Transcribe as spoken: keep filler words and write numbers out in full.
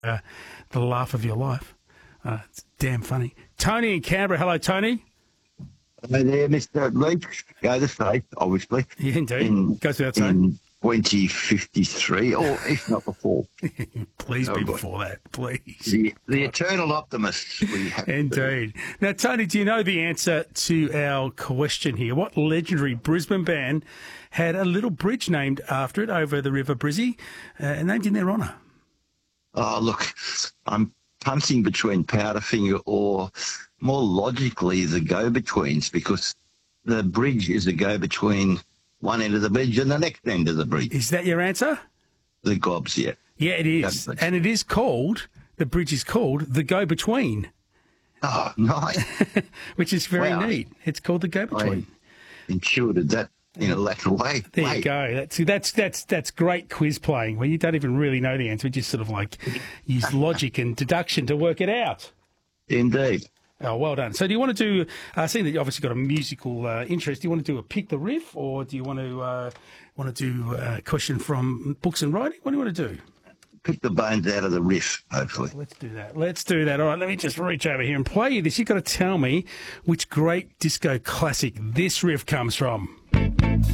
uh, the laugh of your life. Uh, it's damn funny. Tony in Canberra. Hello, Tony. Hello there, Mister Leach. Go the state, obviously. Yeah, indeed. In, Goes without saying. in twenty fifty-three, or if not before. Please Oh, be boy. before that, please. The, the eternal optimists we have. Indeed. Now, Tony, do you know the answer to our question here? What legendary Brisbane band had a little bridge named after it over the River Brizzy, uh, named in their honour? Oh, look, I'm punting between Powderfinger or, more logically, the Go-Betweens, because the bridge is a go-between one end of the bridge and the next end of the bridge. Is that your answer? The Gobs, yeah. Yeah, it is. Go-Betweens. And it is called, the bridge is called the Go-Between, Oh, nice. which is very Wow. neat. It's called the Go-Between. I intuited that in a lateral way. There Wait. you go. That's that's that's that's great quiz playing where you don't even really know the answer. You just sort of like use logic and deduction to work it out. Indeed. Oh, well done. So do you want to do, uh, seeing that you obviously got a musical uh, interest, do you want to do a pick the riff, or do you want to uh, want to do a question from books and writing? What do you want to do? Pick the bones out of the riff, hopefully. Let's do that. Let's do that. All right, let me just reach over here and play you this. You've got to tell me which great disco classic this riff comes from.